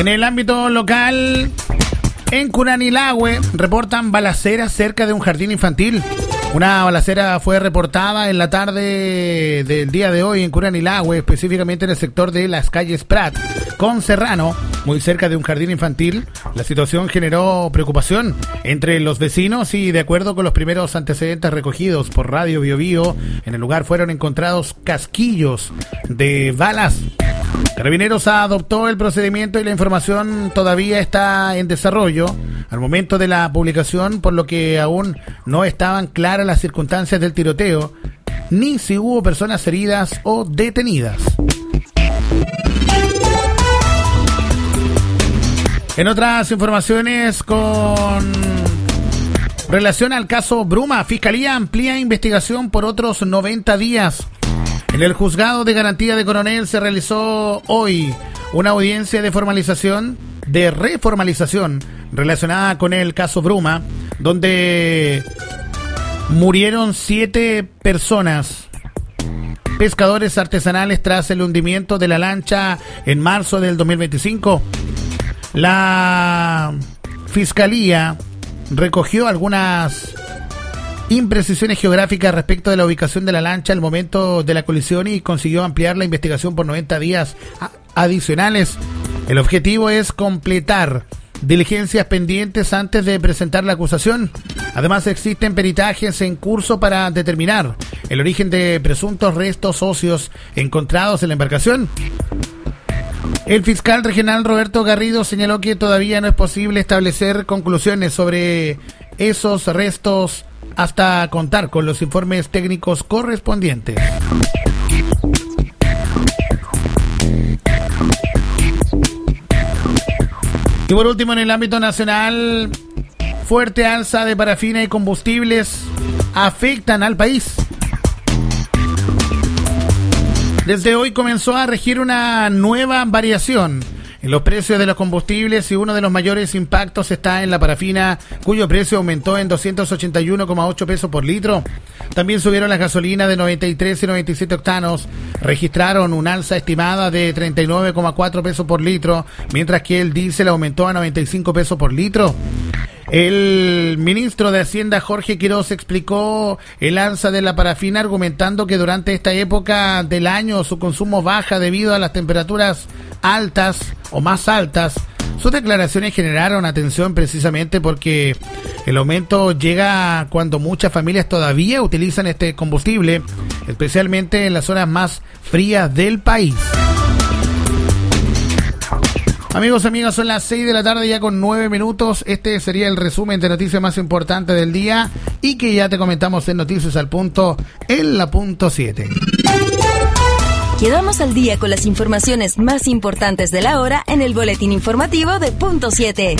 En el ámbito local, en Curanilahue reportan balacera cerca de un jardín infantil. Una balacera fue reportada en la tarde del día de hoy en Curanilahue, específicamente en el sector de las calles Prat con Serrano, muy cerca de un jardín infantil. La situación generó preocupación entre los vecinos y, de acuerdo con los primeros antecedentes recogidos por Radio Biobío, en el lugar fueron encontrados casquillos de balas. Carabineros adoptó el procedimiento y la información todavía está en desarrollo al momento de la publicación, por lo que aún no estaban claras las circunstancias del tiroteo, ni si hubo personas heridas o detenidas. En otras informaciones con relación al caso Bruma, Fiscalía amplía investigación por otros 90 días. En el Juzgado de Garantía de Coronel se realizó hoy una audiencia de reformalización relacionada con el caso Bruma, donde murieron 7 personas, pescadores artesanales, tras el hundimiento de la lancha en marzo del 2025. La Fiscalía recogió algunas imprecisiones geográficas respecto de la ubicación de la lancha al momento de la colisión y consiguió ampliar la investigación por 90 días adicionales. El objetivo es completar diligencias pendientes antes de presentar la acusación. Además, existen peritajes en curso para determinar el origen de presuntos restos óseos encontrados en la embarcación. El fiscal regional Roberto Garrido señaló que todavía no es posible establecer conclusiones sobre esos restos hasta contar con los informes técnicos correspondientes. Y por último, en el ámbito nacional, fuerte alza de parafina y combustibles afectan al país. Desde hoy comenzó a regir una nueva variación en los precios de los combustibles y uno de los mayores impactos está en la parafina, cuyo precio aumentó en 281,8 pesos por litro. También subieron las gasolinas de 93 y 97 octanos, registraron una alza estimada de 39,4 pesos por litro, mientras que el diésel aumentó a 95 pesos por litro. El ministro de Hacienda, Jorge Quiroz, explicó el alza de la parafina argumentando que durante esta época del año su consumo baja debido a las temperaturas altas o más altas. Sus declaraciones generaron atención precisamente porque el aumento llega cuando muchas familias todavía utilizan este combustible, especialmente en las zonas más frías del país. Amigos, amigas, son las 6 de la tarde ya con 9 minutos. Este sería el resumen de noticias más importantes del día y que ya te comentamos en Noticias al Punto en la punto 7. Quedamos al día con las informaciones más importantes de la hora en el boletín informativo de punto 7.